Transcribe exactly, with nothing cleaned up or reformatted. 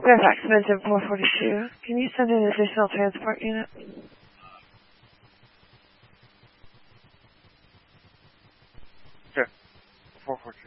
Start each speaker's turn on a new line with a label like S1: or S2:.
S1: Fairfax Menton four forty-two. Can you send an additional transport unit?
S2: Sure. four forty-two.